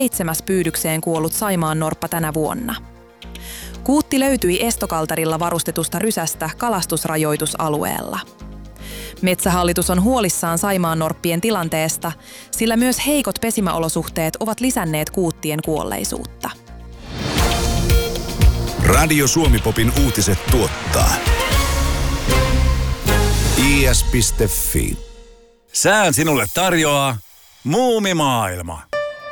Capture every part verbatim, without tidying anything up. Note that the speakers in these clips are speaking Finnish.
seitsemäs pyydykseen kuollut saimaannorppa tänä vuonna. Kuutti löytyi estokaltarilla varustetusta rysästä kalastusrajoitusalueella. Metsähallitus on huolissaan saimaannorppien tilanteesta, sillä myös heikot pesimäolosuhteet ovat lisänneet kuuttien kuolleisuutta. Radio Suomi-popin uutiset tuottaa i s piste f i. Sään sinulle tarjoaa Muumimaailma.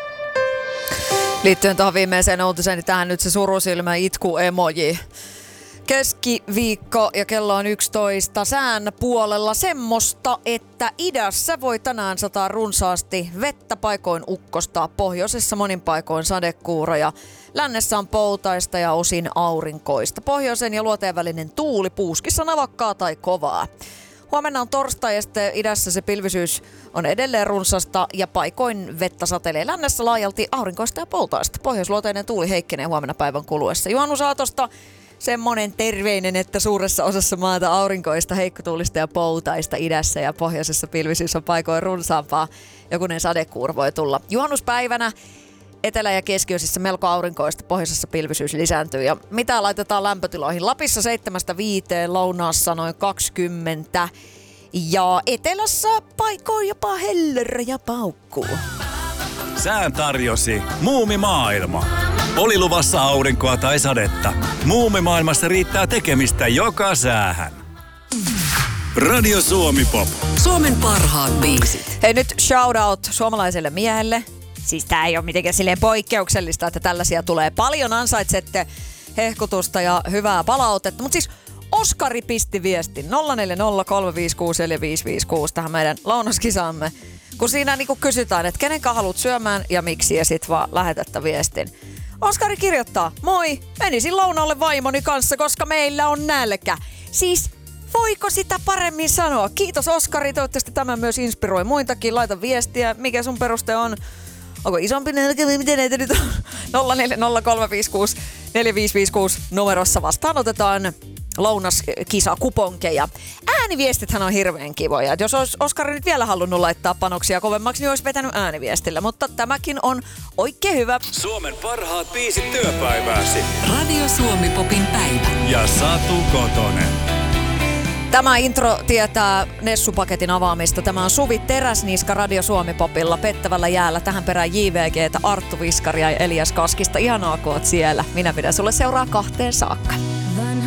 Liittyen tuohon viimeiseen uutiseen, niin tähän nyt se surusilmä itku-emoji. Keskiviikko ja kello on yksitoista. Sään puolella semmoista, että idässä voi tänään sataa runsaasti vettä, paikoin ukkosta. Pohjoisessa monin paikoin sadekuuroja. Lännessä on poutaista ja osin aurinkoista. Pohjoisen ja luoteen välinen tuuli, puuskissa navakkaa tai kovaa. Huomenna on torstai ja sitten idässä se pilvisyys on edelleen runsasta ja paikoin vettä satelee. Lännessä laajalti aurinkoista ja poutaista. Pohjoisluoteinen tuuli heikkenee huomenna päivän kuluessa. Juhannusaatosta semmoinen terveinen, että suuressa osassa maata aurinkoista, heikkotuulista ja poutaista idässä ja pohjoisessa pilvisyys on paikoin runsaampaa. Jokunen sadekuuro voi tulla. Juhannuspäivänä etelä- ja keskiosissa melko aurinkoista, pohjoisessa pilvisyys lisääntyy. Ja mitä laitetaan lämpötiloihin? Lapissa seitsemästä viiteen, lounaassa noin kaksikymmentä. Ja etelässä paikoin jopa hellerä ja paukkuu. Sään tarjosi Muumimaailma. Oli luvassa aurinkoa tai sadetta. Muumimaailmassa riittää tekemistä joka säähän. Radio Suomi-pop. Suomen parhaat biisit. Hei, nyt shout out suomalaiselle miehelle. Siis tää ei ole mitenkään silleen poikkeuksellista, että tällaisia tulee. Paljon ansaitsette hehkutusta ja hyvää palautetta. Mutta siis Oskari pisti viestin nolla neljä nolla kolme viisi kuusi neljä viisi viisi kuusi tähän meidän lounaskisaamme. Kun siinä niinku kysytään, että kenenkä haluat syömään ja miksi, ja sit vaan lähetettä viestin. Oskari kirjoittaa, moi, menisin lounalle vaimoni kanssa, koska meillä on nälkä. Siis voiko sitä paremmin sanoa? Kiitos Oskari, toivottavasti tämä myös inspiroi muitakin. Laita viestiä, mikä sun peruste on. Onko isompi nälkä vai miten näitä nyt on? nolla neljä nolla kolme viisi kuusi neljä viisi viisi kuusi numerossa vastaanotetaan lounaskisa-kuponkeja. Ääniviestithän on hirveän kivoja. Jos olisi Oskari nyt vielä halunnut laittaa panoksia kovemmaksi, niin olisi vetänyt ääniviestillä. Mutta tämäkin on oikein hyvä. Suomen parhaat biisit työpäivääsi. Radio Suomi-popin päivä. Ja Satu Kotonen. Tämä intro tietää Nessu-paketin avaamista. Tämä on Suvi Teräsniska Radio Suomi-popilla pettävällä jäällä. Tähän perään J V G:tä, Arttu Viskaria ja Elias Kaskista. Ihanaa, kun oot siellä. Minä pidän sulle seuraa kahteen saakka.